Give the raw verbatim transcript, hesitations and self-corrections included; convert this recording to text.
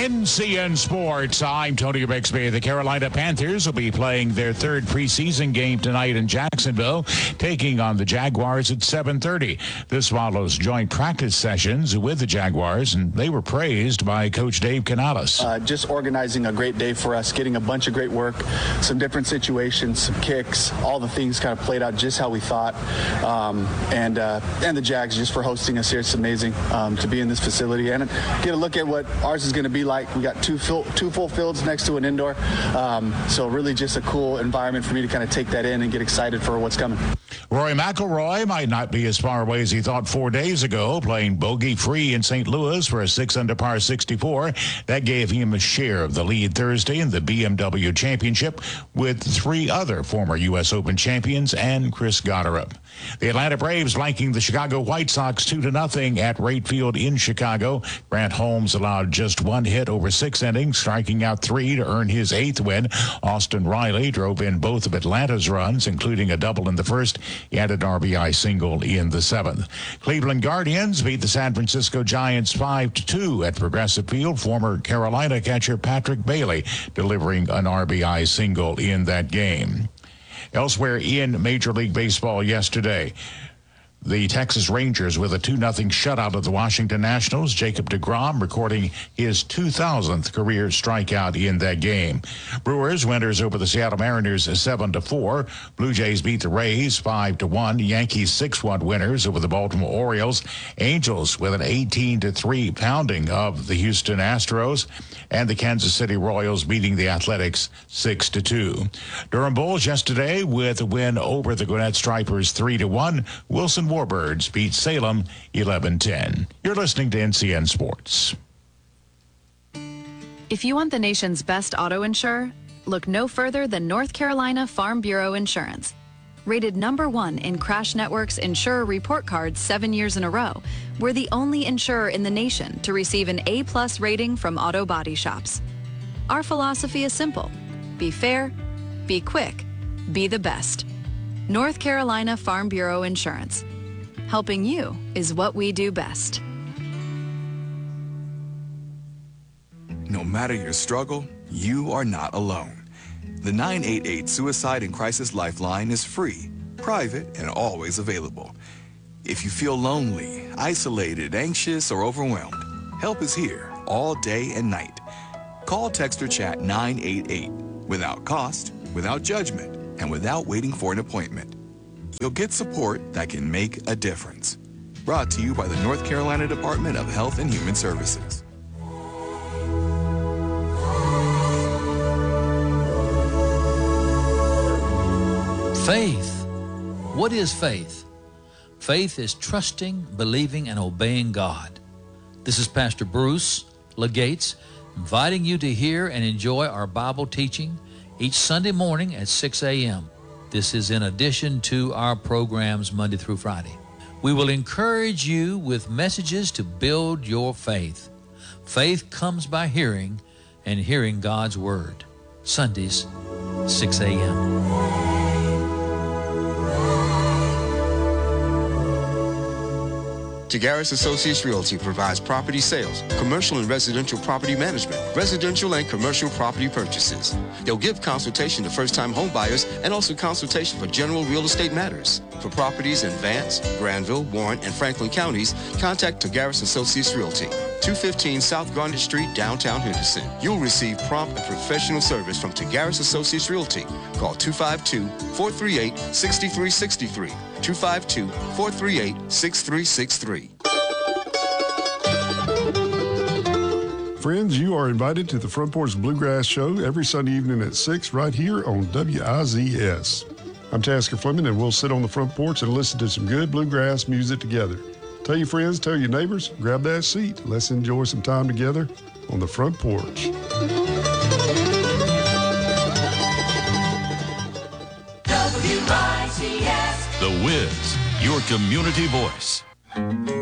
N C N Sports, I'm Tony Bixby. The Carolina Panthers will be playing their third preseason game tonight in Jacksonville, taking on the Jaguars at seven thirty. This follows joint practice sessions with the Jaguars, and they were praised by Coach Dave Canales. Uh, just organizing a great day for us, getting a bunch of great work, some different situations, some kicks, all the things kind of played out just how we thought. Um, and uh, and the Jags just for hosting us here. It's amazing um, to be in this facility and get a look at what ours is going to be like. We got two full, two full fields next to an indoor. Um, so really just a cool environment for me to kind of take that in and get excited for what's coming. Rory McIlroy might not be as far away as he thought four days ago, playing bogey-free in Saint Louis for a six under par sixty-four. That gave him a share of the lead Thursday in the B M W Championship with three other former U S Open champions and Chris Gotterup. The Atlanta Braves blanking the Chicago White Sox two to nothing at Wright Field in Chicago. Grant Holmes allowed just one hit over six innings, striking out three to earn his eighth win. Austin Riley drove in both of Atlanta's runs, including a double in the first and an R B I single in the seventh. Cleveland Guardians beat the San Francisco Giants five to two at Progressive Field. Former Carolina catcher Patrick Bailey delivering an R B I single in that game. Elsewhere in Major League Baseball yesterday, the Texas Rangers with a two nothing shutout of the Washington Nationals. Jacob deGrom recording his two thousandth career strikeout in that game. Brewers winners over the Seattle Mariners seven to four. Blue Jays beat the Rays five to one. Yankees six one winners over the Baltimore Orioles. Angels with an eighteen to three pounding of the Houston Astros. And the Kansas City Royals beating the Athletics six to two. Durham Bulls yesterday with a win over the Gwinnett Stripers three to one. Wilson Warbirds beat Salem eleven ten. You're listening to N C N Sports. If you want the nation's best auto insurer, look no further than North Carolina Farm Bureau Insurance. Rated number one in Crash Network's Insurer Report Card seven years in a row, we're the only insurer in the nation to receive an A-plus rating from auto body shops. Our philosophy is simple. Be fair, be quick, be the best. North Carolina Farm Bureau Insurance. Helping you is what we do best. No matter your struggle, you are not alone. The nine eight eight Suicide and Crisis Lifeline is free, private, and always available. If you feel lonely, isolated, anxious, or overwhelmed, help is here all day and night. Call, text, or chat nine eight eight without cost, without judgment, and without waiting for an appointment. You'll get support that can make a difference. Brought to you by the North Carolina Department of Health and Human Services. Faith. What is faith? Faith is trusting, believing, and obeying God. This is Pastor Bruce Legates inviting you to hear and enjoy our Bible teaching each Sunday morning at six a.m. This is in addition to our programs Monday through Friday. We will encourage you with messages to build your faith. Faith comes by hearing, and hearing God's Word. Sundays, six a.m. Tagaris Associates Realty provides property sales, commercial and residential property management, residential and commercial property purchases. They'll give consultation to first-time home buyers and also consultation for general real estate matters. For properties in Vance, Granville, Warren, and Franklin counties, contact Tagaris Associates Realty, two fifteen South Garnet Street, downtown Henderson. You'll receive prompt and professional service from Tagaris Associates Realty. Call two five two, four three eight, six three six three, two five two, four three eight, six three six three. Friends, you are invited to the Front Porch Bluegrass Show every Sunday evening at six right here on W I Z S. I'm Tasker Fleming, and we'll sit on the front porch and listen to some good bluegrass music together. Tell your friends, tell your neighbors, grab that seat. Let's enjoy some time together on the front porch. W I Z S. The Wiz, your community voice.